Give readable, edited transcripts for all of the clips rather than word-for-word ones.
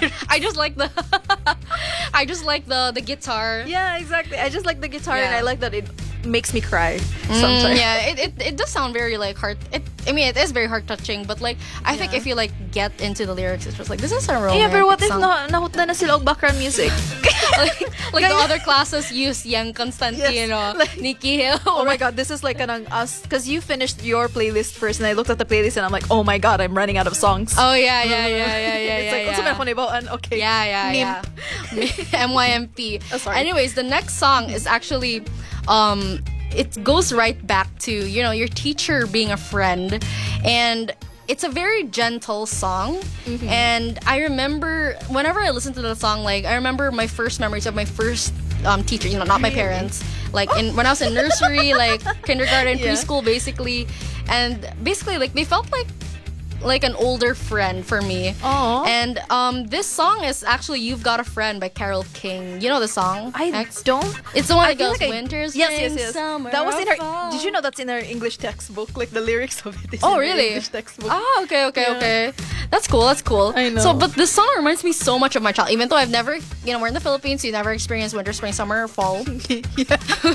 I just like the I just like the guitar. Yeah, exactly. I just like the guitar, and Yeah. I like that it makes me cry sometimes. Yeah, it does sound very like heart. I mean, it is very heart touching, but like I think if you like get into the lyrics, it's just like this is a romantic Yeah, but what if song. nahutla na sila og background music? like the other classes use Yang Constantino, Like- Nikki Hill. Oh my god, this is like an us because you finished your playlist first, and I looked at the playlist and I'm like, oh my god, I'm running out of songs. Oh yeah. It's like, unsa man ako nibawaan? Okay. Yeah. MYMP. Oh, sorry. Anyways, the next song is actually it goes right back to, you know, your teacher being a friend, and it's a very gentle song. And I remember whenever I listen to the song, like I remember my first memories of my first teacher, you know, not my parents, like when I was in nursery, like kindergarten, Yeah. preschool basically, and basically like they felt like an older friend for me. Aw. And this song is actually "You've Got a Friend" by Carole King. You know the song? I X? don't. It's the one I that feel goes like winter, Yes, spring, summer, That was in or her. fall. Did you know that's in her English textbook? Like the lyrics of it is Oh, in really? her English textbook. Ah, okay. Yeah. That's cool. I know. So, but this song reminds me so much of my child. Even though I've never, you know, we're in the Philippines, you never experienced winter, spring, summer, or fall. Yeah.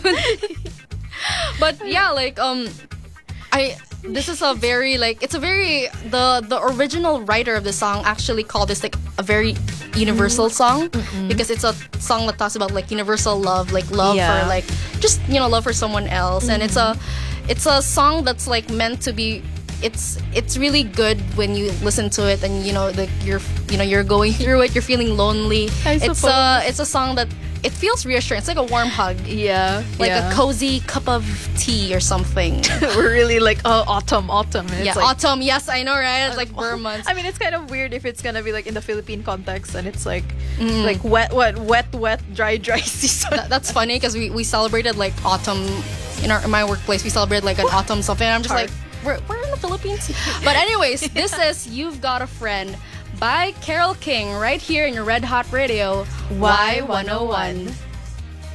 But yeah, like this is a very like it's a very the original writer of the song actually called this like a very universal song because it's a song that talks about like universal love, like love Yeah. for like just, you know, love for someone else. And it's a song that's like meant to be, it's really good when you listen to it and you know like you're going through it, you're feeling lonely. I suppose. It's a song that it feels reassuring. It's like a warm hug, Yeah. like yeah. a cozy cup of tea or something. We're really like, oh, autumn. And Yeah, it's like, autumn. Yes, I know, right? It's like Burr months. I mean, it's kind of weird if it's gonna be like in the Philippine context and it's like Mm. like wet, dry season. That's funny because we celebrated like autumn in my workplace. We celebrated like an autumn something. And I'm just Hard. like, we're in the Philippines. But anyways, this is "You've Got a Friend" by Carole King right here in your Red Hot Radio Y101.